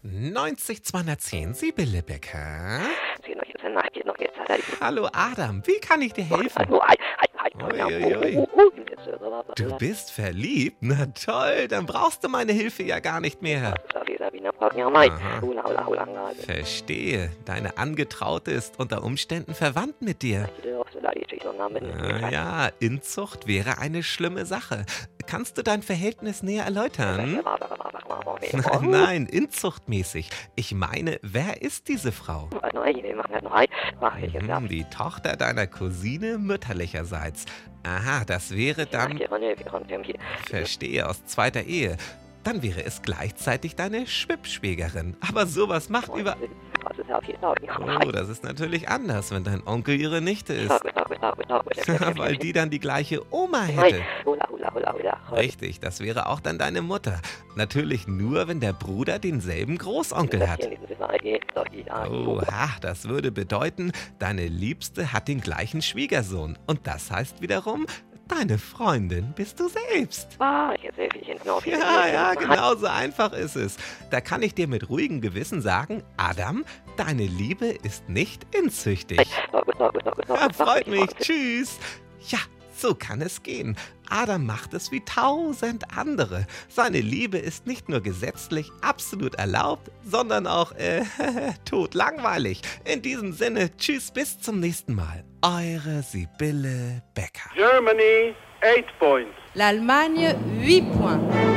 90 210, Sibylle Becker. Hallo Adam, wie kann ich dir helfen? Uiuiui. Du bist verliebt? Na toll, dann brauchst du meine Hilfe ja gar nicht mehr. Aha. Verstehe, deine Angetraute ist unter Umständen verwandt mit dir. Ja, Inzucht wäre eine schlimme Sache. Kannst du dein Verhältnis näher erläutern? Nein, inzuchtmäßig. Ich meine, wer ist diese Frau? Die Tochter deiner Cousine mütterlicherseits. Aha, das wäre dann, verstehe, aus zweiter Ehe. Dann wäre es gleichzeitig deine Schwippschwägerin. Aber sowas macht über... Oh, das ist natürlich anders, wenn dein Onkel ihre Nichte ist. Weil die dann die gleiche Oma hätte. Richtig, das wäre auch dann deine Mutter. Natürlich nur, wenn der Bruder denselben Großonkel hat. Oha, das würde bedeuten, deine Liebste hat den gleichen Schwiegersohn. Und das heißt wiederum, deine Freundin bist du selbst. Ja, genau so einfach ist es. Da kann ich dir mit ruhigem Gewissen sagen, Adam, deine Liebe ist nicht inzüchtig. Ja, freut mich. Tschüss. Ja, so kann es gehen. Adam macht es wie 1000 andere. Seine Liebe ist nicht nur gesetzlich absolut erlaubt, sondern auch totlangweilig. In diesem Sinne, tschüss, bis zum nächsten Mal. Eure Sibylle Becker. Germany, 8 points. L'Allemagne, 8 points.